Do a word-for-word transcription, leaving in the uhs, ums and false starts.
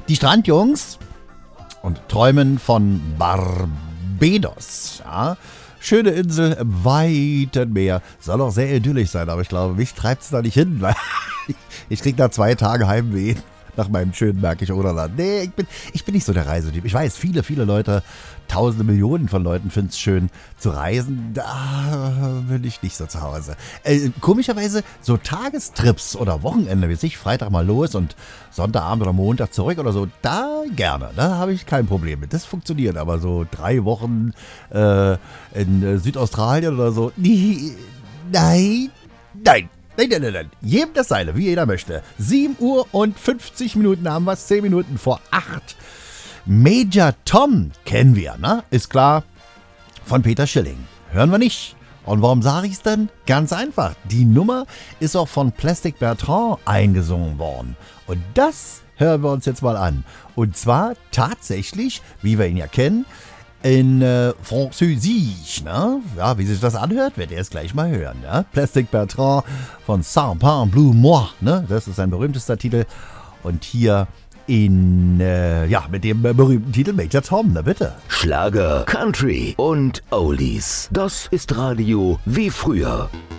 Die Strandjungs und träumen von Barbados. Ja? Schöne Insel im weiten Meer. Soll auch sehr idyllisch sein, aber ich glaube, mich treibt es da nicht hin. Weil ich krieg da zwei Tage Heimweh nach meinem schönen Märkischen Oderland. Nee, ich bin, ich bin nicht so der Reisetyp. Ich weiß, viele, viele Leute, tausende Millionen von Leuten finden es schön zu reisen. Da bin ich nicht so zu Hause. Äh, komischerweise so Tagestrips oder Wochenende, wie sich Freitag mal los und Sonntagabend oder Montag zurück oder so, da gerne. Da habe ich kein Problem mit. Das funktioniert. Aber so drei Wochen äh, in äh, Südaustralien oder so, nee, nein, nein. Nein, nein, nein, nein. Jedem das Seine, wie jeder möchte. sieben Uhr und fünfzig Minuten haben wir es, zehn Minuten vor acht. Major Tom kennen wir, ne? Ist klar, von Peter Schilling. Hören wir nicht. Und warum sage ich es denn? Ganz einfach. Die Nummer ist auch von Plastic Bertrand eingesungen worden. Und das hören wir uns jetzt mal an. Und zwar tatsächlich, wie wir ihn ja kennen, in äh, Französisch, ne? Ja, wie sich das anhört, werdet ihr es gleich mal hören, ne? Plastic Bertrand von Saint-Pain Bleu Moi, ne? Das ist sein berühmtester Titel. Und hier in, äh, ja, mit dem äh, berühmten Titel Major Tom, na bitte. Schlager, Country und Oldies. Das ist Radio wie früher.